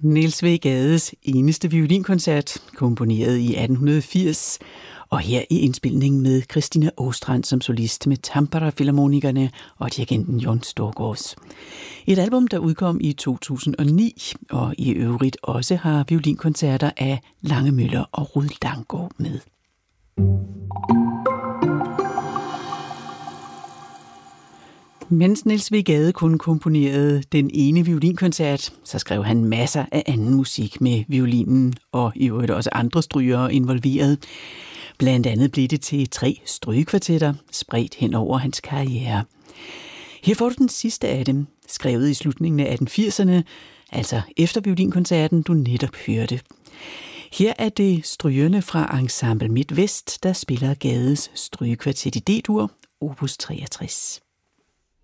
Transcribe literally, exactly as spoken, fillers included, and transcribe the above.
Niels W. Gades eneste violinkoncert, komponeret i atten firs, og her i indspilningen med Christina Åstrand som solist med Tampere Filharmonikerne og dirigenten Jon Storgårds. Et album, der udkom i to tusind og ni, og i øvrigt også har violinkoncerter af Lange Møller og Rued Langgaard med. Mens Niels W. Gade kun komponerede den ene violinkoncert, så skrev han masser af anden musik med violinen, og i øvrigt også andre strygere involveret. Blandt andet blev det til tre strygekvartetter, spredt hen over hans karriere. Her får du den sidste af dem, skrevet i slutningen af atten firserne, altså efter violinkoncerten, du netop hørte. Her er det strygerne fra Ensemble Midtvest, der spiller Gades strygekvartet i D-dur, opus treogtres.